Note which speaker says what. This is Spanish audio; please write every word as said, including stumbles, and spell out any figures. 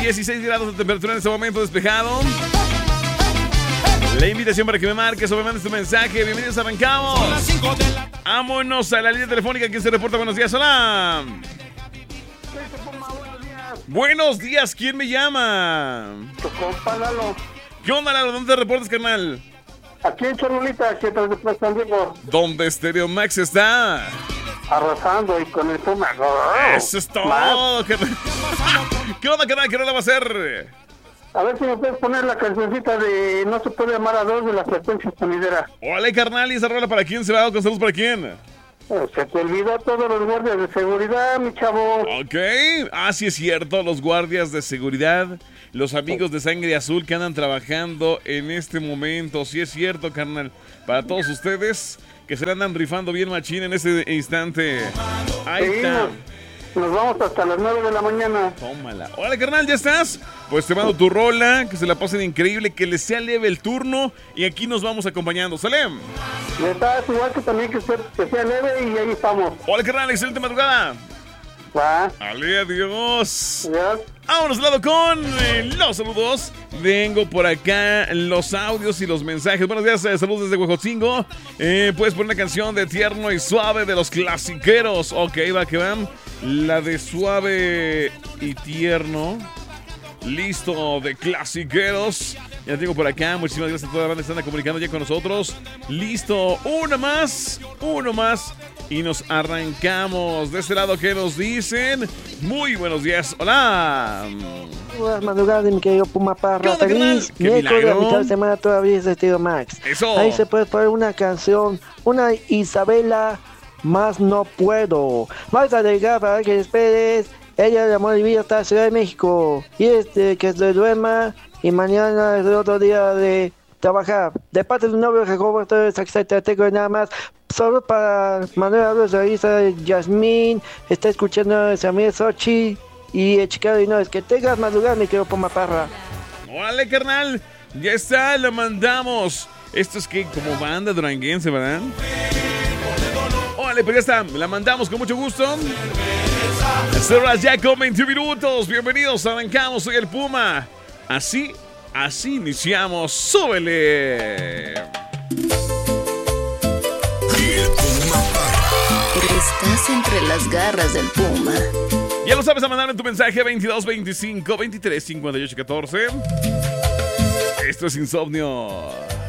Speaker 1: dieciséis grados de temperatura en este momento, despejado. La invitación para que me marques o me mandes tu mensaje. Bienvenidos, arrancamos. Vámonos a la línea telefónica. ¿Quién se reporta? Buenos días, hola. Buenos días, ¿quién me llama?
Speaker 2: Tu compa Lalo.
Speaker 1: ¿Qué onda, Lalo? ¿Dónde te reportas, carnal?
Speaker 2: Aquí en Cholulita, aquí atrás de Plaza San Diego.
Speaker 1: ¿Dónde Stereo Max está?
Speaker 2: Arrasando y con el Puma.
Speaker 1: Eso es todo. ¿Qué, ¿Qué onda, carnal? ¿Qué hora va a ser?
Speaker 2: A ver si me puedes poner la cancioncita de No se puede amar a dos de la frecuencia sonidera.
Speaker 1: Hola, carnal, ¿y esa rola para quién se va? ¿Con saludos para quién?
Speaker 2: Oh, se te olvidó todos los guardias de seguridad, mi chavo.
Speaker 1: Ok, ah, sí es cierto, los guardias de seguridad, los amigos de Sangre Azul que andan trabajando en este momento. Sí es cierto, carnal, para todos ustedes que se la andan rifando bien machín en este instante. Ahí
Speaker 2: Sí,
Speaker 1: está.
Speaker 2: nos, nos vamos hasta las nueve de la mañana.
Speaker 1: Tómala. Hola, carnal, ¿ya estás? Pues te mando tu rola, que se la pasen increíble, que les sea leve el turno y aquí nos vamos acompañando. ¿Sale?
Speaker 2: Y estás igual que también que sea, que sea leve y ahí estamos.
Speaker 1: Hola, carnal, excelente madrugada.
Speaker 2: Va.
Speaker 1: Ale, adiós.
Speaker 2: Ya.
Speaker 1: Vámonos al lado con eh, los saludos. Vengo por acá los audios y los mensajes. Buenos días, eh, saludos desde Huejotzingo. Eh, Puedes poner una canción de Tierno y Suave de los Clasiqueros. Ok, va que van. La de Suave y Tierno. Listo, de Clasiqueros. Ya tengo por acá. Muchísimas gracias a toda la banda que están comunicando ya con nosotros. Listo, uno más, uno más. Y nos arrancamos. De este lado, ¿qué nos dicen? Muy buenos días. Hola.
Speaker 3: Buenas madrugadas, mi querido Puma Parra.
Speaker 1: ¿Qué onda,
Speaker 3: Feliz
Speaker 1: carnal? ¡Qué
Speaker 3: miércoles, a
Speaker 1: milagro!
Speaker 3: mitad de semana todavía es Estilo Max.
Speaker 1: Eso.
Speaker 3: Ahí se puede poner una canción, una Isabela, más no puedo. Vas a llegar para que esperes. Ella de amor y vida está en Ciudad de México. Y este, que se duerma. Y mañana es el otro día de trabajar. De parte de un novio que como todo es tengo nada más. Solo para Manuel Álvarez de Isa, Yasmín, está escuchando Samuel Sochi y el Chicago y no es que tengas madrugada, mi querido Puma Parra.
Speaker 1: Órale, carnal. Ya está, la mandamos. Esto es que como banda duranguense, ¿verdad? Órale, pues ya está. La mandamos con mucho gusto. Cerras ya con veinte minutos. Bienvenidos, arrancamos. Soy el Puma. Así, así iniciamos. ¡Súbele!
Speaker 4: Estás entre las garras del Puma.
Speaker 1: Ya lo sabes, a mandar en tu mensaje veintidós veinticinco veintitrés cincuenta y ocho catorce. Esto es Insomnio.